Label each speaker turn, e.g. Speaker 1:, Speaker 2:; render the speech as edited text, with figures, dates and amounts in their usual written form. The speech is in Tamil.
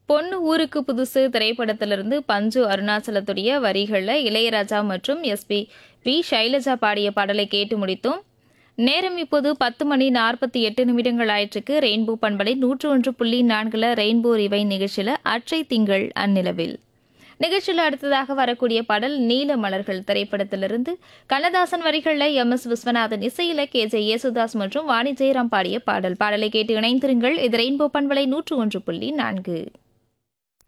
Speaker 1: பொண்ணு ஊருக்கு புதுசு திரைப்படத்திலிருந்து பஞ்சு அருணாச்சலத்துடைய வரிகளில் இளையராஜா மற்றும் எஸ்பி சைலஜா பாடிய பாடலை கேட்டு முடித்தோம். நேரம் இப்போது 10:48 ஆயிற்றுக்கு. ரெயின்போ பண்பலை 101.4 ரெயின்போ ரிவை நிகழ்ச்சியில் அற்றை திங்கள் அந்நிலவில் நிகழ்ச்சியில் அடுத்ததாக வரக்கூடிய பாடல் நீல மலர்கள் திரைப்படத்திலிருந்து கண்ணதாசன் வரிகளில் MS விஸ்வநாதன் இசையில KJ யேசுதாஸ் மற்றும் வாணி ஜெயராம் பாடிய பாடலை கேட்டு இணைந்திருங்கள். இது ரெயின்போ பண்பலை 101.4.